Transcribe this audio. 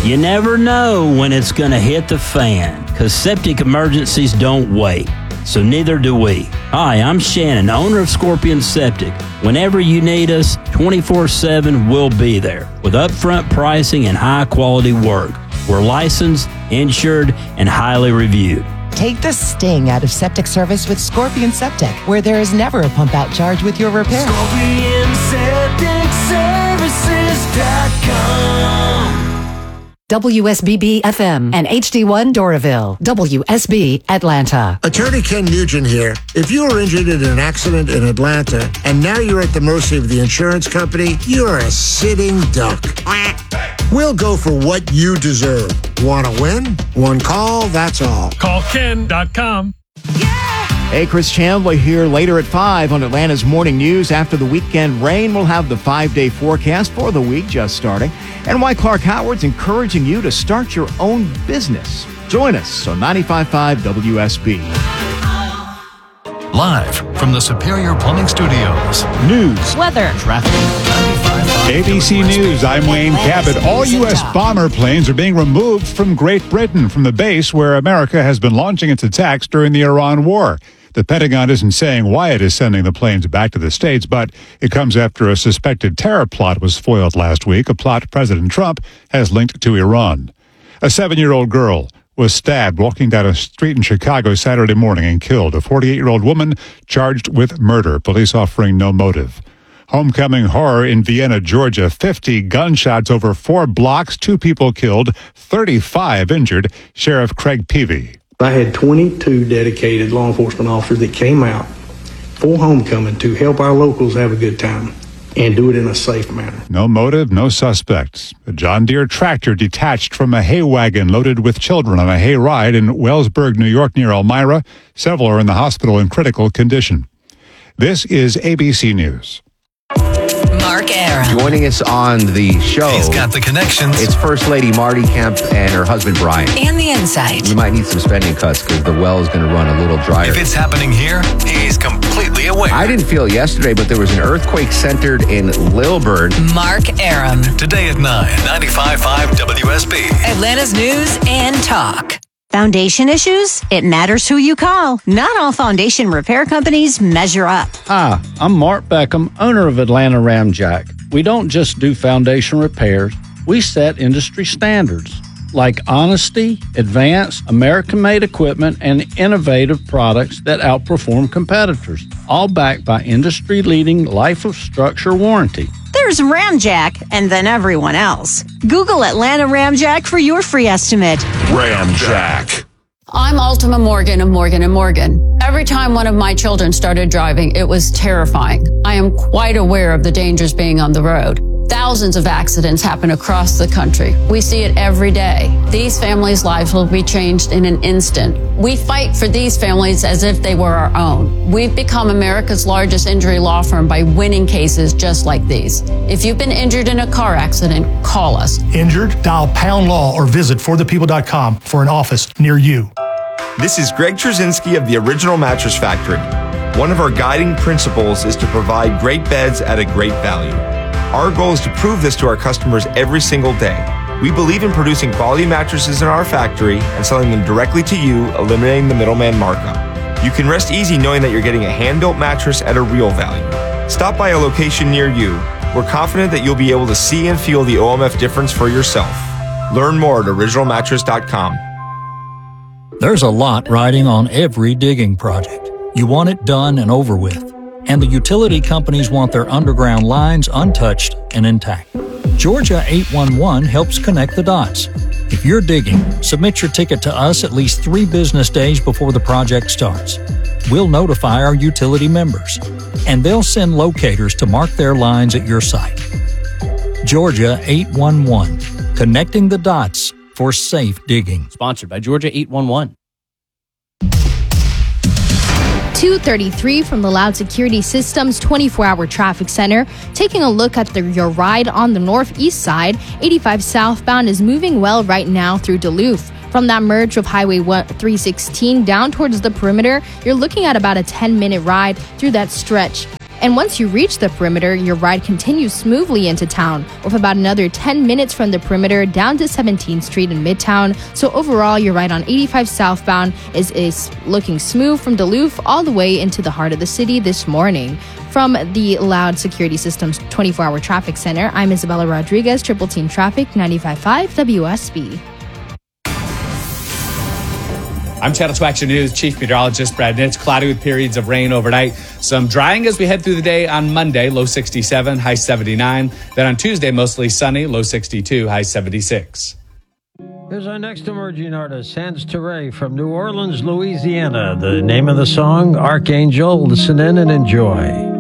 You never know when it's going to hit the fan, because septic emergencies don't wait. So neither do we. Hi, I'm Shannon, owner of Scorpion Septic. Whenever you need us, 24/7, we'll be there with upfront pricing and high-quality work. We're licensed, insured, and highly reviewed. Take the sting out of septic service with Scorpion Septic, where there is never a pump-out charge with your repair. ScorpionSepticServices.com. WSBB-FM and HD1 Doraville. WSB Atlanta. Attorney Ken Nugent here. If you were injured in an accident in Atlanta and now you're at the mercy of the insurance company, you're a sitting duck. We'll go for what you deserve. Want to win? One call, that's all. CallKen.com. Hey, Chris Chandler here. Later at 5 on Atlanta's Morning News. After the weekend rain, we'll have the 5-day forecast for the week just starting. And why Clark Howard's encouraging you to start your own business. Join us on 95.5 WSB. Live from the Superior Plumbing Studios. News, weather, traffic. ABC News, I'm Wayne Cabot. All U.S. bomber planes are being removed from Great Britain, from the base where America has been launching its attacks during the Iran war. The Pentagon isn't saying why it is sending the planes back to the States, but it comes after a suspected terror plot was foiled last week, a plot President Trump has linked to Iran. A 7-year-old girl was stabbed walking down a street in Chicago Saturday morning and killed. A 48-year-old woman charged with murder, police offering no motive. Homecoming horror in Vienna, Georgia. 50 gunshots over 4 blocks, 2 people killed, 35 injured. Sheriff Craig Peavy. I had 22 dedicated law enforcement officers that came out for homecoming to help our locals have a good time and do it in a safe manner. No motive, no suspects. A John Deere tractor detached from a hay wagon loaded with children on a hay ride in Wellsburg, New York, near Elmira. Several are in the hospital in critical condition. This is ABC News. Mark Aram. Joining us on the show. He's got the connections. It's First Lady Marty Kemp and her husband Brian. And the insight. We might need some spending cuts because the well is going to run a little drier. If it's happening here, he's completely aware. I didn't feel yesterday, but there was an earthquake centered in Lilburn. Mark Aram. Today at 9, 95.5 WSB. Atlanta's News and Talk. Foundation issues? It matters who you call. Not all foundation repair companies measure up. Hi, I'm Mark Beckham, owner of Atlanta Ramjack. We don't just do foundation repairs, we set industry standards like honesty, advanced, American-made equipment, and innovative products that outperform competitors, all backed by industry-leading life of structure warranty. There's Ramjack, and then everyone else. Google Atlanta Ramjack for your free estimate. Ramjack. I'm Ultima Morgan of Morgan & Morgan. Every time one of my children started driving, it was terrifying. I am quite aware of the dangers being on the road. Thousands of accidents happen across the country. We see it every day. These families' lives will be changed in an instant. We fight for these families as if they were our own. We've become America's largest injury law firm by winning cases just like these. If you've been injured in a car accident, call us. Injured? Dial Pound Law or visit forthepeople.com for an office near you. This is Greg Trzynski of the Original Mattress Factory. One of our guiding principles is to provide great beds at a great value. Our goal is to prove this to our customers every single day. We believe in producing quality mattresses in our factory and selling them directly to you, eliminating the middleman markup. You can rest easy knowing that you're getting a hand-built mattress at a real value. Stop by a location near you. We're confident that you'll be able to see and feel the OMF difference for yourself. Learn more at originalmattress.com. There's a lot riding on every digging project. You want it done and over with. And the utility companies want their underground lines untouched and intact. Georgia 811 helps connect the dots. If you're digging, submit your ticket to us at least 3 business days before the project starts. We'll notify our utility members, and they'll send locators to mark their lines at your site. Georgia 811, connecting the dots for safe digging. Sponsored by Georgia 811. 233 from the Loud Security Systems 24-hour traffic center. Taking a look at your ride on the northeast side, 85 southbound is moving well right now through Duluth. From that merge of Highway 316 down towards the perimeter, you're looking at about a 10-minute ride through that stretch. And once you reach the perimeter, your ride continues smoothly into town, with about another 10 minutes from the perimeter down to 17th Street in Midtown. So overall, your ride on 85 southbound is looking smooth from Duluth all the way into the heart of the city this morning. From the Loud Security Systems 24-hour traffic center, I'm Isabella Rodriguez, Triple Team Traffic, 95.5 WSB. I'm Channel 2 Action News Chief Meteorologist Brad Nitz. Cloudy with periods of rain overnight. Some drying as we head through the day on Monday, low 67, high 79. Then on Tuesday, mostly sunny, low 62, high 76. Here's our next emerging artist, Hans Terray from New Orleans, Louisiana. The name of the song, Archangel. Listen in and enjoy.